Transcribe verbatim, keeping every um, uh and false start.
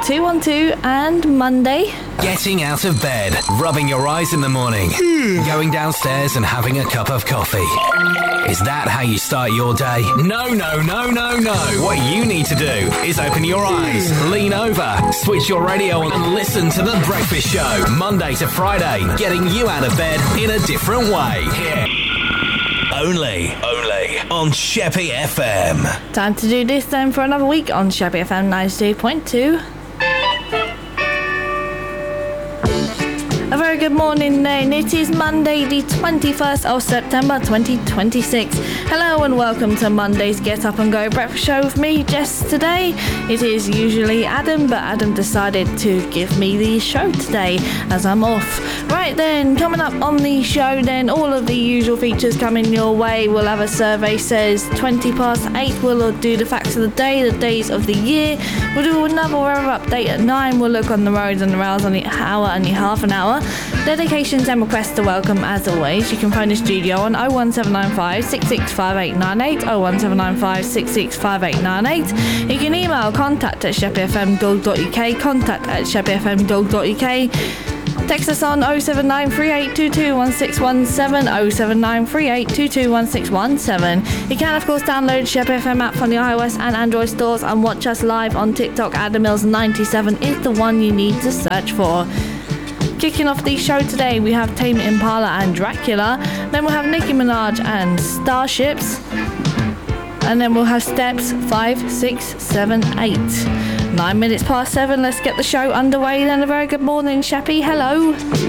two one two and Monday. Getting out of bed, rubbing your eyes in the morning, going downstairs and having a cup of coffee. Is that how you start your day? No, no, no, no, no. What you need to do is open your eyes, lean over, switch your radio on and listen to The Breakfast Show. Monday to Friday, getting you out of bed in a different way. Here. Only, only on Sheppy F M. Time to do this then for another week on Sheppy F M ninety-two point two. A very good morning then. It is Monday the twenty-first of September twenty twenty-six. Hello and welcome to Monday's Get Up and Go Breakfast Show with me, Jess. Today it is usually Adam, but Adam decided to give me the show today as I'm off. Right then, coming up on the show then, all of the usual features coming your way. We'll have a survey says twenty past eight. We'll do the facts of the day, the days of the year. We'll do another weather update at nine. We'll look on the roads and the rails on the hour and the half an hour. Dedications and requests are welcome as always. You can phone the studio on oh one seven nine five, six six five eight nine eight, oh one seven nine five, six six five eight nine eight. You can email contact at sheppy f m dot dot u k, contact at sheppy f m dot dot u k. Text us on oh seven nine three eight two two one six one seven, oh seven nine three eight two two one six one seven. You can of course download Sheppy F M app on the iOS and Android stores and watch us live on TikTok. Adam Mills ninety-seven is the one you need to search for. Kicking off the show today, we have Tame Impala and Dracula. Then we'll have Nicki Minaj and Starships. And then we'll have Steps five, six, seven, eight. Nine minutes past seven. Let's get the show underway then. A very good morning, Sheppy. Hello.